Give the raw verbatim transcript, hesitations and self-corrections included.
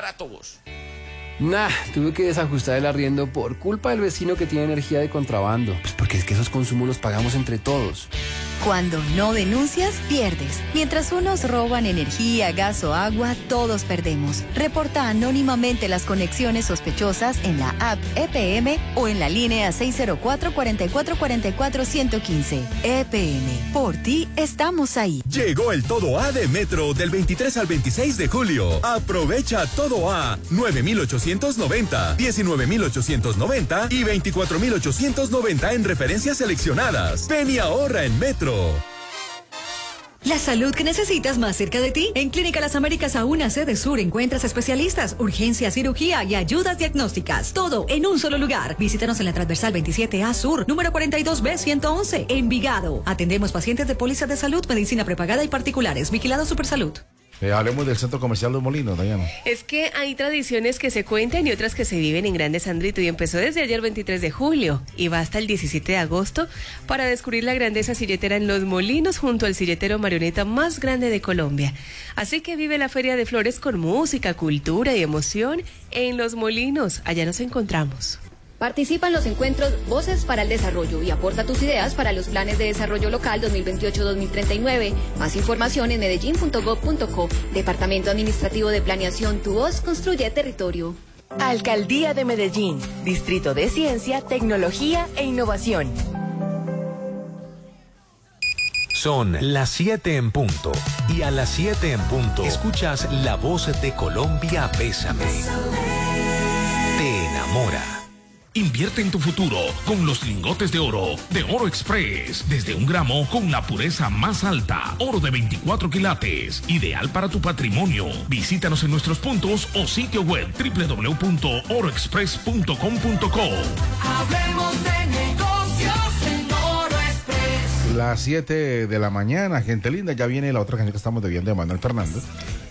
baratos. Nah, tuve que desajustar el arriendo por culpa del vecino que tiene energía de contrabando. Pues porque es que esos consumos los pagamos entre todos. Cuando no denuncias, pierdes. Mientras unos roban energía, gas o agua, todos perdemos. Reporta anónimamente las conexiones sospechosas en la app E P M o en la línea seis cero cuatro, cuatro cuatro cuatro cuatro, uno uno cinco. E P M, por ti estamos ahí. Llegó el Todo A de Metro del veintitrés al veintiséis de julio. Aprovecha Todo A, nueve mil ochocientos noventa, diecinueve mil ochocientos noventa y veinticuatro mil ochocientos noventa en referencias seleccionadas. Ven y ahorra en Metro. La salud que necesitas más cerca de ti. En Clínica Las Américas a una sede sur encuentras especialistas, urgencia, cirugía y ayudas diagnósticas. Todo en un solo lugar. Visítanos en la transversal veintisiete A Sur, número cuarenta y dos B ciento once, Envigado. Atendemos pacientes de póliza de salud, medicina prepagada y particulares. Vigilado Supersalud. Eh, hablemos del Centro Comercial Los Molinos, Dayana. Es que hay tradiciones que se cuentan y otras que se viven en Grande Sandrito, y empezó desde ayer veintitrés de julio y va hasta el diecisiete de agosto para descubrir la grandeza silletera en Los Molinos junto al silletero marioneta más grande de Colombia. Así que vive la Feria de Flores con música, cultura y emoción en Los Molinos. Allá nos encontramos. Participa en los encuentros Voces para el Desarrollo y aporta tus ideas para los planes de desarrollo local dos mil veintiocho a dos mil treinta y nueve. Más información en medellín punto gob punto co. Departamento Administrativo de Planeación, tu voz construye territorio. Alcaldía de Medellín, Distrito de Ciencia, Tecnología e Innovación. Son las siete en punto. Y a las siete en punto escuchas La Voz de Colombia, Bésame. Te enamora. Invierte en tu futuro con los lingotes de oro de Oro Express. Desde un gramo con la pureza más alta. Oro de veinticuatro quilates. Ideal para tu patrimonio. Visítanos en nuestros puntos o sitio web doble u doble u doble u punto oro express punto com punto co. Hablemos de negocios en Oro Express. Las siete de la mañana, gente linda. Ya viene la otra canción que estamos debiendo de Manuel Fernández.